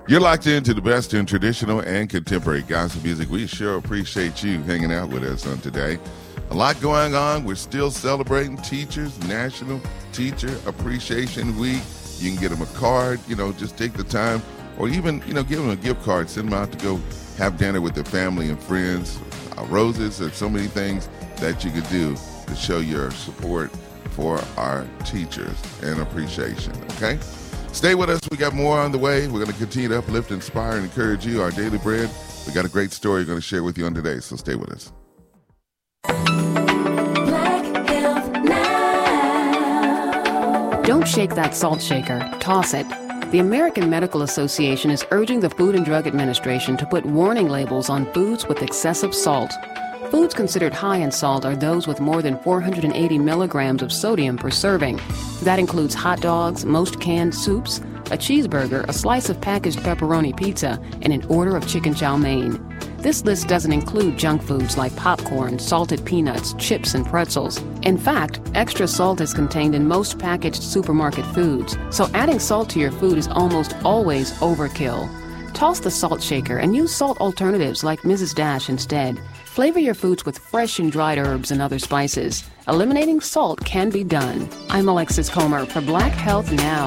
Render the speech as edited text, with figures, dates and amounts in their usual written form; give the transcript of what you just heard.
You're locked into the best in traditional and contemporary gospel music. We sure appreciate you hanging out with us on today. A lot going on. We're still celebrating Teachers National Teacher Appreciation Week. You can get them a card, just take the time, or even, give them a gift card, send them out to go have dinner with their family and friends. Roses, there's so many things that you could do to show your support for our teachers and appreciation, okay? Stay with us. We got more on the way. We're going to continue to uplift, inspire, and encourage you. Our daily bread. We got a great story we're going to share with you on today, so stay with us. Black Health Now. Don't shake that salt shaker. Toss it. The American Medical Association is urging the Food and Drug Administration to put warning labels on foods with excessive salt. Foods considered high in salt are those with more than 480 milligrams of sodium per serving. That includes hot dogs, most canned soups, a cheeseburger, a slice of packaged pepperoni pizza, and an order of chicken chow mein. This list doesn't include junk foods like popcorn, salted peanuts, chips, and pretzels. In fact, extra salt is contained in most packaged supermarket foods, so adding salt to your food is almost always overkill. Toss the salt shaker and use salt alternatives like Mrs. Dash instead. Flavor your foods with fresh and dried herbs and other spices. Eliminating salt can be done. I'm Alexis Comer for Black Health Now.